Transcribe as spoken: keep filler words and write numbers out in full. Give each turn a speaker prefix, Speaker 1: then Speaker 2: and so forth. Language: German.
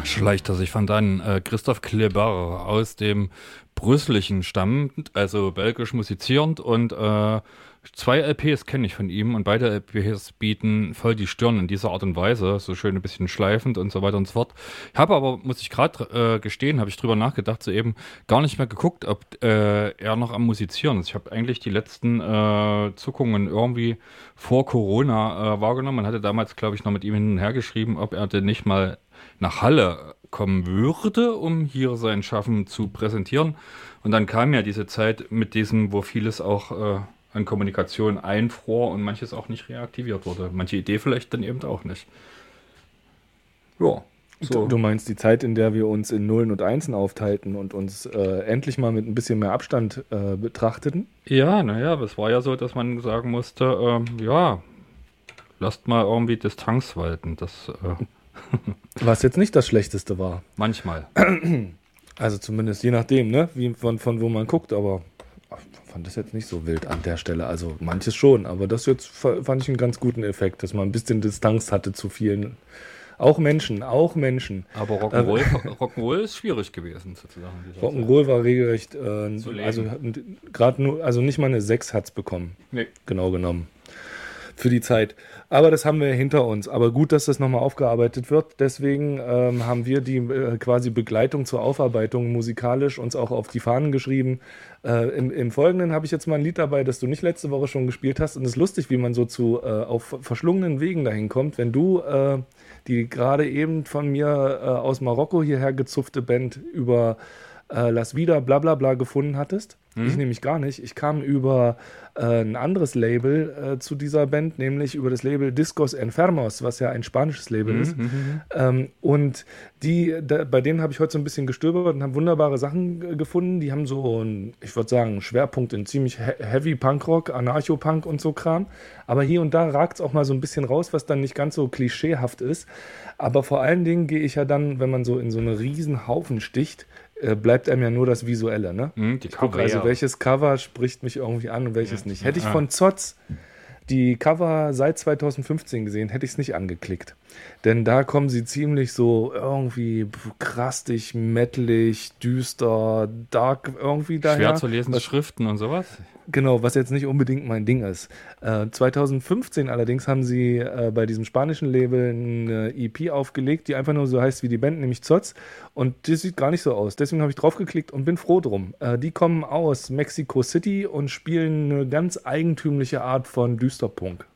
Speaker 1: Schleicht er sich von dann äh, Christoph Kleber aus dem Brüsselchen stammt, also belgisch musizierend und äh, zwei L Ps kenne ich von ihm und beide L Ps bieten voll die Stirn in dieser Art und Weise, so schön ein bisschen schleifend und so weiter und so fort. Ich habe aber, muss ich gerade äh, gestehen, habe ich drüber nachgedacht, so eben gar nicht mehr geguckt, ob äh, er noch am Musizieren ist. Ich habe eigentlich die letzten äh, Zuckungen irgendwie vor Corona äh, wahrgenommen. Man hatte damals, glaube ich, noch mit ihm hin und her geschrieben, ob er denn nicht mal nach Halle kommen würde, um hier sein Schaffen zu präsentieren. Und dann kam ja diese Zeit mit diesem, wo vieles auch äh, an Kommunikation einfror und manches auch nicht reaktiviert wurde. Manche Idee vielleicht dann eben auch nicht. Ja, so.
Speaker 2: Du meinst die Zeit, in der wir uns in Nullen und Einsen aufteilten und uns äh, endlich mal mit ein bisschen mehr Abstand äh, betrachteten?
Speaker 1: Ja, naja, es war ja so, dass man sagen musste, ähm, ja, lasst mal irgendwie Distanz walten. Das äh,
Speaker 2: was jetzt nicht das Schlechteste war.
Speaker 1: Manchmal.
Speaker 2: Also zumindest je nachdem, ne, wie von, von wo man guckt, aber ich fand das jetzt nicht so wild an der Stelle. Also manches schon, aber das jetzt fand ich einen ganz guten Effekt, dass man ein bisschen Distanz hatte zu vielen. Auch Menschen, auch Menschen.
Speaker 1: Aber Rock'n'Roll, äh, Rock'n'Roll ist schwierig gewesen, sozusagen.
Speaker 2: Rock'n'Roll war regelrecht, äh, also gerade nur, also nicht mal eine sechs hat's bekommen.
Speaker 1: Nee.
Speaker 2: Genau genommen. Für die Zeit. Aber das haben wir hinter uns. Aber gut, dass das nochmal aufgearbeitet wird. Deswegen ähm, haben wir die äh, quasi Begleitung zur Aufarbeitung musikalisch uns auch auf die Fahnen geschrieben. Äh, im, Im Folgenden habe ich jetzt mal ein Lied dabei, das du nicht letzte Woche schon gespielt hast. Und es ist lustig, wie man so zu äh, auf verschlungenen Wegen dahin kommt. Wenn du äh, die gerade eben von mir äh, aus Marokko hierher gezupfte Band über äh, Las Vida bla bla bla gefunden hattest. Mhm. Ich nämlich gar nicht. Ich kam über äh, ein anderes Label äh, zu dieser Band, nämlich über das Label Discos Enfermos, was ja ein spanisches Label
Speaker 1: mhm,
Speaker 2: ist.
Speaker 1: Mhm.
Speaker 2: Ähm, und die, da, bei denen habe ich heute so ein bisschen gestöbert und habe wunderbare Sachen äh, gefunden. Die haben so einen, ich würde sagen, Schwerpunkt in ziemlich he- Heavy Punkrock, Anarcho-Punk und so Kram. Aber hier und da ragt es auch mal so ein bisschen raus, was dann nicht ganz so klischeehaft ist. Aber vor allen Dingen gehe ich ja dann, wenn man so in so einen riesen Haufen sticht, äh, bleibt einem ja nur das Visuelle, ne?
Speaker 1: Mhm, die
Speaker 2: ich gucke
Speaker 1: Cover,
Speaker 2: also,
Speaker 1: ja.
Speaker 2: welches Cover spricht mich irgendwie an und welches
Speaker 1: Ja.
Speaker 2: nicht. Hätte ich
Speaker 1: Ja.
Speaker 2: von Zotz die Cover seit zwanzig fünfzehn gesehen, hätte ich es nicht angeklickt. Denn da kommen sie ziemlich so irgendwie krastig, metalig, düster, dark irgendwie daher.
Speaker 1: Schwer zu lesende Schriften und sowas?
Speaker 2: Genau, was jetzt nicht unbedingt mein Ding ist. Äh, zwanzig fünfzehn allerdings haben sie äh, bei diesem spanischen Label eine E P aufgelegt, die einfach nur so heißt wie die Band, nämlich Zotz. Und das sieht gar nicht so aus. Deswegen habe ich draufgeklickt und bin froh drum. Äh, die kommen aus Mexico City und spielen eine ganz eigentümliche Art von Düsterpunk.